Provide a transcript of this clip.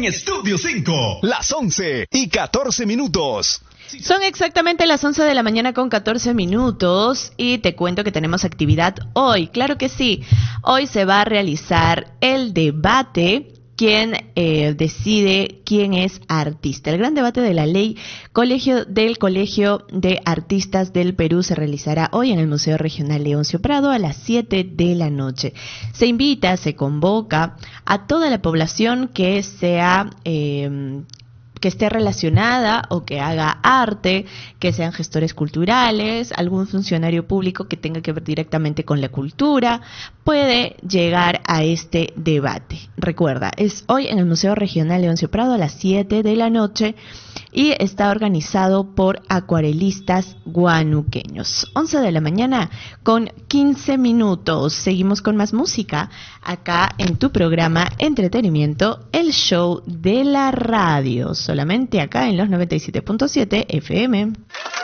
Estudio 5, las 11:14. Son exactamente las 11 de la mañana con 14 minutos y te cuento que tenemos actividad hoy. Claro que sí, hoy se va a realizar el debate. ¿Quién decide quién es artista? El gran debate de la ley Colegio de Artistas del Perú se realizará hoy en el Museo Regional Leoncio Prado a las 7 de la noche. Se invita, se convoca a toda la población que sea... que esté relacionada o que haga arte, que sean gestores culturales, algún funcionario público que tenga que ver directamente con la cultura, puede llegar a este debate. Recuerda, es hoy en el Museo Regional Leoncio Prado a las 7 de la noche y está organizado por acuarelistas guanuqueños. 11 de la mañana con 15 minutos. Seguimos con más música acá en tu programa Entretenimiento, el show de la radio. Solamente acá en los 97.7 FM.